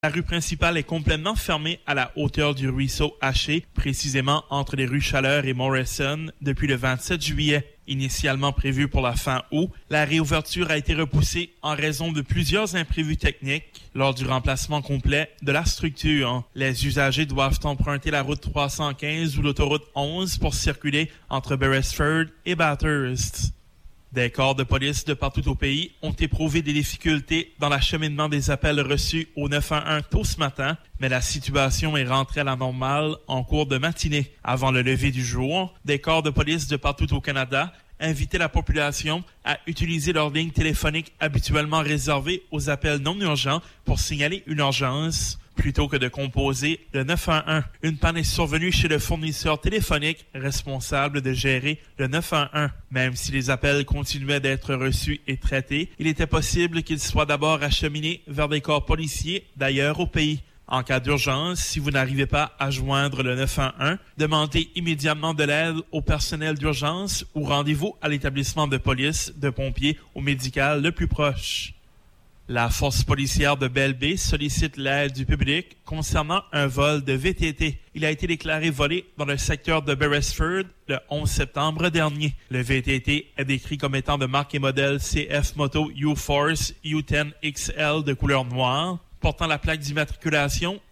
La rue principale est complètement fermée à la hauteur du ruisseau Haché, précisément entre les rues Chaleur et Morrison, depuis le 27 juillet. Initialement prévue pour la fin août, la réouverture a été repoussée en raison de plusieurs imprévus techniques lors du remplacement complet de la structure. Les usagers doivent emprunter la route 315 ou l'autoroute 11 pour circuler entre Beresford et Bathurst. Des corps de police de partout au pays ont éprouvé des difficultés dans l'acheminement des appels reçus au 911 tôt ce matin, mais la situation est rentrée à la normale en cours de matinée. Avant le lever du jour, des corps de police de partout au Canada invitaient la population à utiliser leur ligne téléphonique habituellement réservée aux appels non urgents pour signaler une urgence, plutôt que de composer le 911. Une panne est survenue chez le fournisseur téléphonique responsable de gérer le 911. Même si les appels continuaient d'être reçus et traités, il était possible qu'ils soient d'abord acheminés vers des corps policiers d'ailleurs au pays. En cas d'urgence, si vous n'arrivez pas à joindre le 911, demandez immédiatement de l'aide au personnel d'urgence ou rendez-vous à l'établissement de police, de pompiers ou médical le plus proche. La force policière de Belle-Baie sollicite l'aide du public concernant un vol de VTT. Il a été déclaré volé dans le secteur de Beresford le 11 septembre dernier. Le VTT est décrit comme étant de marque et modèle CF Moto U-Force U10XL de couleur noire, portant la plaque d'immatriculation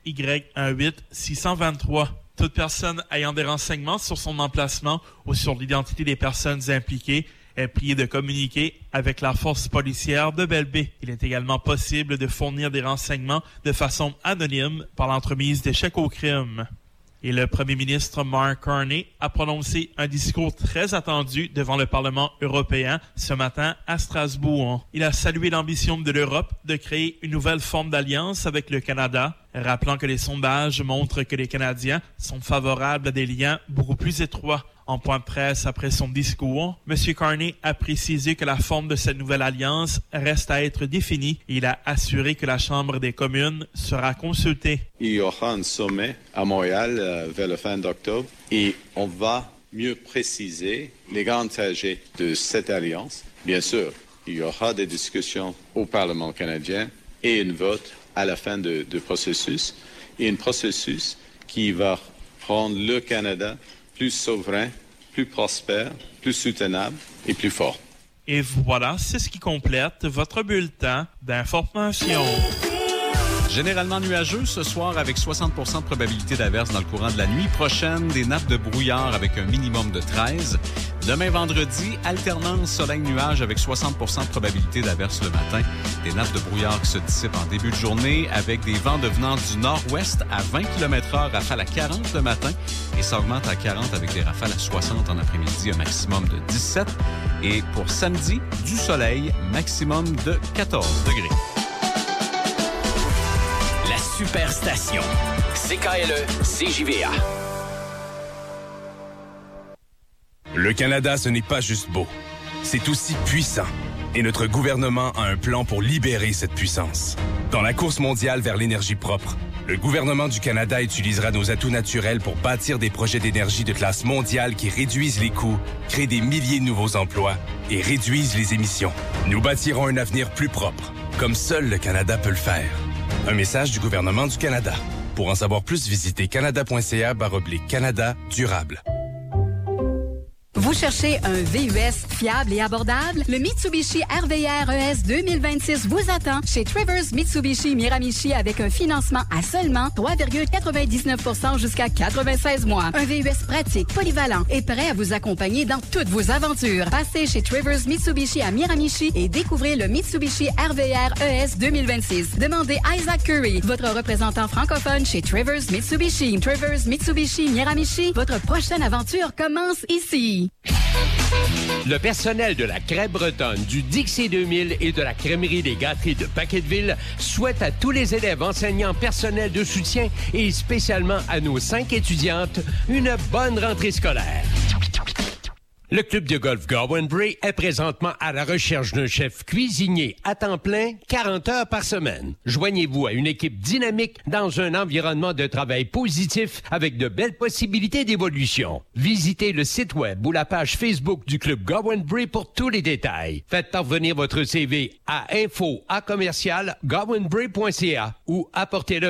Y18623. Toute personne ayant des renseignements sur son emplacement ou sur l'identité des personnes impliquées est prié de communiquer avec la force policière de Belle-Baie. Il est également possible de fournir des renseignements de façon anonyme par l'entremise des chèques au crime. Et le premier ministre Mark Carney a prononcé un discours très attendu devant le Parlement européen ce matin à Strasbourg. Il a salué l'ambition de l'Europe de créer une nouvelle forme d'alliance avec le Canada, rappelant que les sondages montrent que les Canadiens sont favorables à des liens beaucoup plus étroits. En point de presse après son discours, M. Carney a précisé que la forme de cette nouvelle alliance reste à être définie et il a assuré que la Chambre des communes sera consultée. Il y aura un sommet à Montréal vers la fin d'octobre et on va mieux préciser les grands trajets de cette alliance. Bien sûr, il y aura des discussions au Parlement canadien et un vote à la fin du processus. Et un processus qui va rendre le Canada plus souverain, plus prospère, plus soutenable et plus fort. Et voilà, c'est ce qui complète votre bulletin d'information. Généralement nuageux ce soir avec 60% de probabilité d'averse dans le courant de la nuit prochaine, des nappes de brouillard avec un minimum de 13. Demain vendredi, alternance soleil-nuage avec 60% de probabilité d'averse le matin. Des nappes de brouillard qui se dissipent en début de journée avec des vents devenant du nord-ouest à 20 km/h, rafales à 40 le matin et ça augmente à 40 avec des rafales à 60 en après-midi, un maximum de 17. Et pour samedi, du soleil, maximum de 14 degrés. Superstation. CKLE, CJVA. Le Canada, ce n'est pas juste beau. C'est aussi puissant. Et notre gouvernement a un plan pour libérer cette puissance. Dans la course mondiale vers l'énergie propre, le gouvernement du Canada utilisera nos atouts naturels pour bâtir des projets d'énergie de classe mondiale qui réduisent les coûts, créent des milliers de nouveaux emplois et réduisent les émissions. Nous bâtirons un avenir plus propre, comme seul le Canada peut le faire. Un message du gouvernement du Canada. Pour en savoir plus, visitez canada.ca/Canada durable. Vous cherchez un VUS fiable et abordable? Le Mitsubishi RVR ES 2026 vous attend chez Travers Mitsubishi Miramichi avec un financement à seulement 3,99% jusqu'à 96 mois. Un VUS pratique, polyvalent et prêt à vous accompagner dans toutes vos aventures. Passez chez Travers Mitsubishi à Miramichi et découvrez le Mitsubishi RVR ES 2026. Demandez Isaac Curry, votre représentant francophone chez Travers Mitsubishi. Travers Mitsubishi Miramichi, votre prochaine aventure commence ici. Le personnel de la Crêpe Bretonne, du Dixie 2000 et de la Crèmerie des Gâteries de Paquetteville souhaite à tous les élèves, enseignants, personnel de soutien et spécialement à nos 5 étudiantes une bonne rentrée scolaire. Le club de golf Gowen Bray est présentement à la recherche d'un chef cuisinier à temps plein, 40 heures par semaine. Joignez-vous à une équipe dynamique dans un environnement de travail positif avec de belles possibilités d'évolution. Visitez le site web ou la page Facebook du club Gowen Bray pour tous les détails. Faites parvenir votre CV à info@gowenbray.ca ou apportez-le